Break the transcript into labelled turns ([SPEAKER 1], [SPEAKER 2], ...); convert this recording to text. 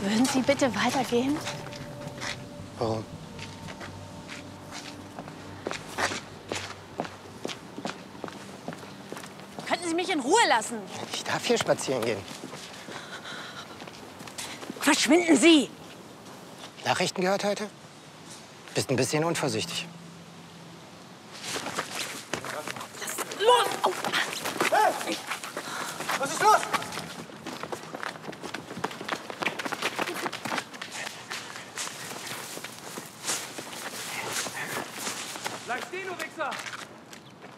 [SPEAKER 1] Würden Sie bitte weitergehen?
[SPEAKER 2] Warum?
[SPEAKER 1] Könnten Sie mich in Ruhe lassen?
[SPEAKER 2] Ich darf hier spazieren gehen.
[SPEAKER 1] Verschwinden Sie!
[SPEAKER 2] Nachrichten gehört heute? Bist ein bisschen unvorsichtig.
[SPEAKER 1] Los! Oh.
[SPEAKER 3] Hey! Was ist los? Bleib stehen, du Wichser!